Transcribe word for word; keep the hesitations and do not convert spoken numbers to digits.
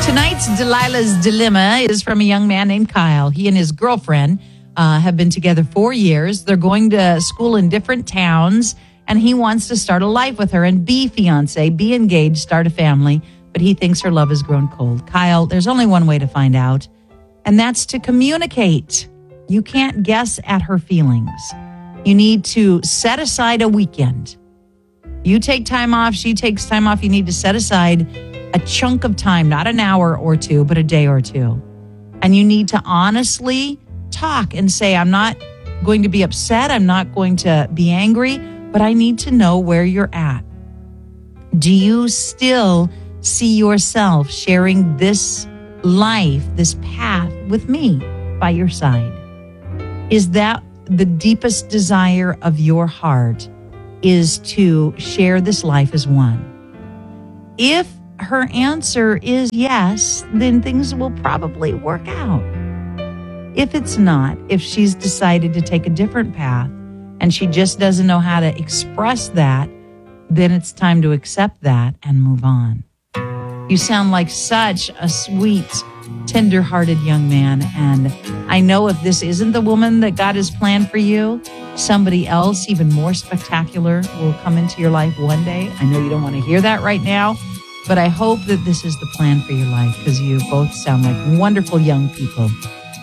Tonight's Delilah's Dilemma is from a young man named Kyle. He and his girlfriend uh, have been together four years. They're going to school in different towns, and he wants to start a life with her and be fiancé, be engaged, start a family, but he thinks her love has grown cold. Kyle, there's only one way to find out, and that's to communicate. You can't guess at her feelings. You need to set aside a weekend. You take time off, she takes time off. You need to set aside a chunk of time, not an hour or two, but a day or two. And you need to honestly talk and say, I'm not going to be upset. I'm not going to be angry, but I need to know where you're at. Do you still see yourself sharing this life, this path with me by your side? Is that the deepest desire of your heart, is to share this life as one? If her answer is yes, then things will probably work out. If it's not, if she's decided to take a different path and she just doesn't know how to express that, then it's time to accept that and move on. You sound like such a sweet, tender-hearted young man, and I know if this isn't the woman that God has planned for you, somebody else even more spectacular will come into your life one day. I know you don't want to hear that right now, but I hope that this is the plan for your life, because you both sound like wonderful young people.